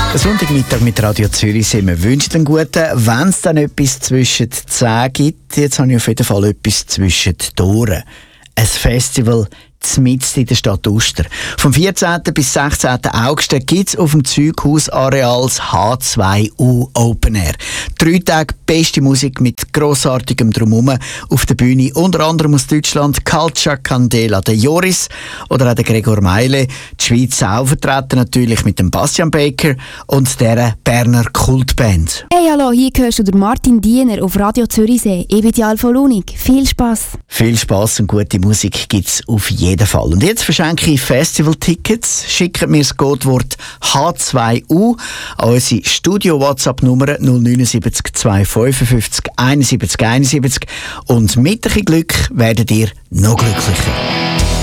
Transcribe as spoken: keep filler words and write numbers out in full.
Sonntagmittag mit Radio Zürich sind wir wünschen einen guten. Wenn es dann etwas zwischen zehn gibt, jetzt habe ich auf jeden Fall etwas zwischen die Ohren. Ein Festival mitten in der Stadt Uster. Vom vierzehnten bis sechzehnten August gibt es auf dem Zeughausareal das H zwei U Open Air. Drei Tage beste Musik mit grossartigem Drumherum auf der Bühne. Unter anderem aus Deutschland Culture Candela, der Joris oder auch der Gregor Meile. Die Schweiz auch vertreten natürlich mit dem Bastian Baker und der Berner Kultband. Hey, hallo, hier hörst du den Martin Diener auf Radio Zürichsee. Ich bin die Alfa Lunig. Viel Spass. Viel Spass und gute Musik gibt es auf jeden Fall. Und jetzt verschenke ich Festival-Tickets. Schickt mir das Codewort H zwei U an unsere Studio-WhatsApp-Nummer null neun sieben zwei fünf fünf eins sieben eins sieben und mit ein bisschen Glück werdet ihr noch glücklicher.